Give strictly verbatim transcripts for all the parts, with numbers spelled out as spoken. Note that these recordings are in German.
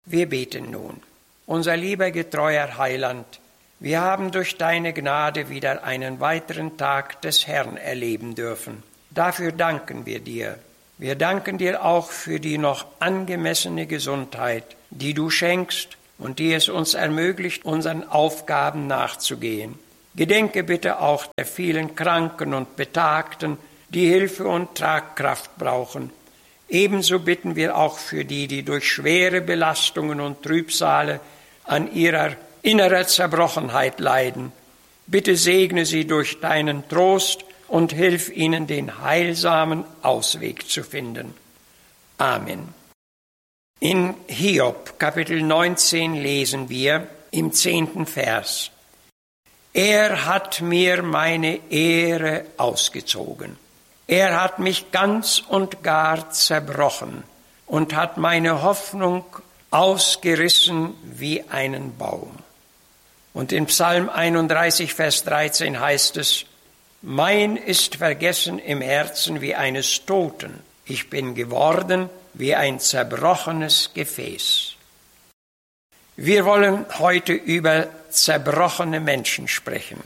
Wir beten nun. Unser lieber, getreuer Heiland, wir haben durch deine Gnade wieder einen weiteren Tag des Herrn erleben dürfen. Dafür danken wir dir. Wir danken dir auch für die noch angemessene Gesundheit, die du schenkst und die es uns ermöglicht, unseren Aufgaben nachzugehen. Gedenke bitte auch der vielen Kranken und Betagten, die Hilfe und Tragkraft brauchen. Ebenso bitten wir auch für die, die durch schwere Belastungen und Trübsale an ihrer innerer Zerbrochenheit leiden. Bitte segne sie durch deinen Trost und hilf ihnen, den heilsamen Ausweg zu finden. Amen. In Hiob, Kapitel neunzehn, lesen wir im zehnten Vers: Er hat mir meine Ehre ausgezogen. Er hat mich ganz und gar zerbrochen und hat meine Hoffnung ausgerissen wie einen Baum. Und in Psalm einunddreißig, Vers dreizehn heißt es: Mein ist vergessen im Herzen wie eines Toten. Ich bin geworden wie ein zerbrochenes Gefäß. Wir wollen heute über zerbrochene Menschen sprechen.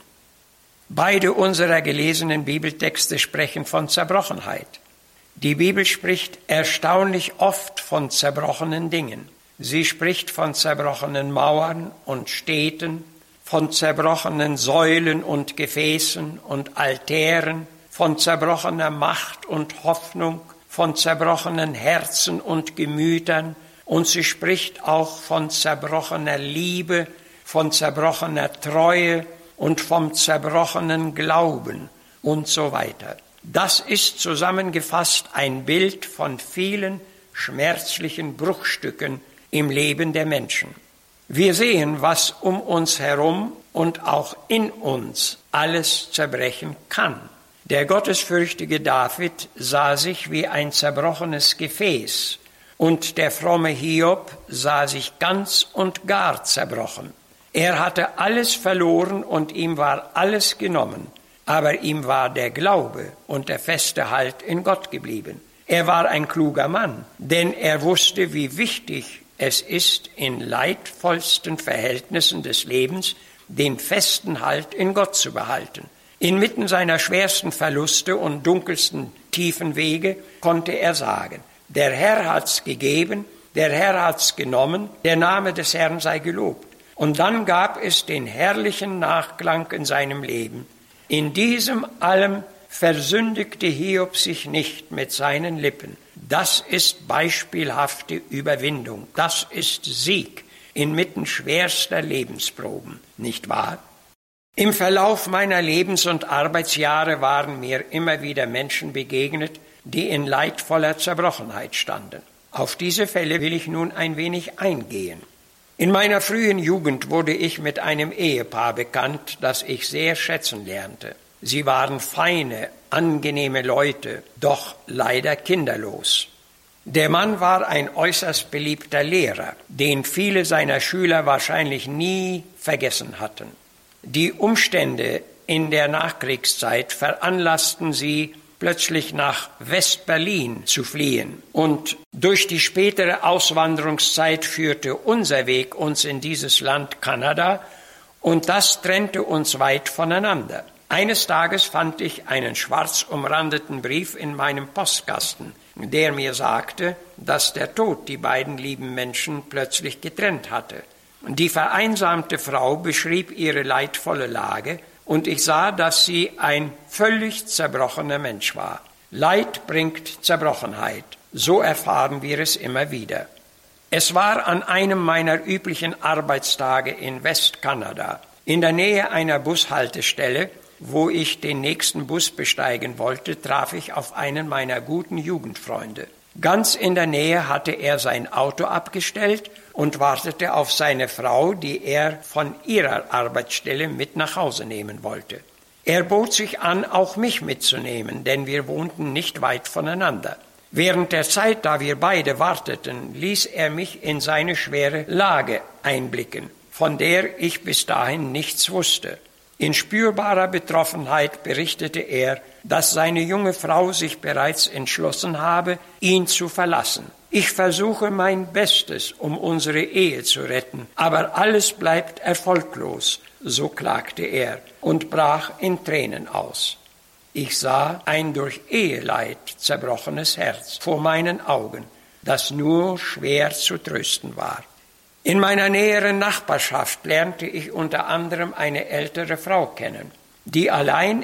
Beide unserer gelesenen Bibeltexte sprechen von Zerbrochenheit. Die Bibel spricht erstaunlich oft von zerbrochenen Dingen. Sie spricht von zerbrochenen Mauern und Städten, von zerbrochenen Säulen und Gefäßen und Altären, von zerbrochener Macht und Hoffnung, von zerbrochenen Herzen und Gemütern, und sie spricht auch von zerbrochener Liebe, von zerbrochener Treue und vom zerbrochenen Glauben und so weiter. Das ist zusammengefasst ein Bild von vielen schmerzlichen Bruchstücken im Leben der Menschen. Wir sehen, was um uns herum und auch in uns alles zerbrechen kann. Der gottesfürchtige David sah sich wie ein zerbrochenes Gefäß, und der fromme Hiob sah sich ganz und gar zerbrochen. Er hatte alles verloren und ihm war alles genommen, aber ihm war der Glaube und der feste Halt in Gott geblieben. Er war ein kluger Mann, denn er wusste, wie wichtig es ist, in leidvollsten Verhältnissen des Lebens den festen Halt in Gott zu behalten. Inmitten seiner schwersten Verluste und dunkelsten tiefen Wege konnte er sagen: Der Herr hat's gegeben, der Herr hat's genommen, der Name des Herrn sei gelobt. Und dann gab es den herrlichen Nachklang in seinem Leben. In diesem allem versündigte Hiob sich nicht mit seinen Lippen. Das ist beispielhafte Überwindung. Das ist Sieg inmitten schwerster Lebensproben, nicht wahr? Im Verlauf meiner Lebens- und Arbeitsjahre waren mir immer wieder Menschen begegnet, die in leidvoller Zerbrochenheit standen. Auf diese Fälle will ich nun ein wenig eingehen. In meiner frühen Jugend wurde ich mit einem Ehepaar bekannt, das ich sehr schätzen lernte. Sie waren feine, angenehme Leute, doch leider kinderlos. Der Mann war ein äußerst beliebter Lehrer, den viele seiner Schüler wahrscheinlich nie vergessen hatten. Die Umstände in der Nachkriegszeit veranlassten sie, plötzlich nach West-Berlin zu fliehen. Und durch die spätere Auswanderungszeit führte unser Weg uns in dieses Land Kanada, und das trennte uns weit voneinander. Eines Tages fand ich einen schwarz umrandeten Brief in meinem Postkasten, der mir sagte, dass der Tod die beiden lieben Menschen plötzlich getrennt hatte. Die vereinsamte Frau beschrieb ihre leidvolle Lage, und ich sah, dass sie ein völlig zerbrochener Mensch war. Leid bringt Zerbrochenheit, so erfahren wir es immer wieder. Es war an einem meiner üblichen Arbeitstage in Westkanada, in der Nähe einer Bushaltestelle, wo ich den nächsten Bus besteigen wollte, traf ich auf einen meiner guten Jugendfreunde. Ganz in der Nähe hatte er sein Auto abgestellt und wartete auf seine Frau, die er von ihrer Arbeitsstelle mit nach Hause nehmen wollte. Er bot sich an, auch mich mitzunehmen, denn wir wohnten nicht weit voneinander. Während der Zeit, da wir beide warteten, ließ er mich in seine schwere Lage einblicken, von der ich bis dahin nichts wusste. In spürbarer Betroffenheit berichtete er, dass seine junge Frau sich bereits entschlossen habe, ihn zu verlassen. Ich versuche mein Bestes, um unsere Ehe zu retten, aber alles bleibt erfolglos, so klagte er und brach in Tränen aus. Ich sah ein durch Eheleid zerbrochenes Herz vor meinen Augen, das nur schwer zu trösten war. In meiner näheren Nachbarschaft lernte ich unter anderem eine ältere Frau kennen, die allein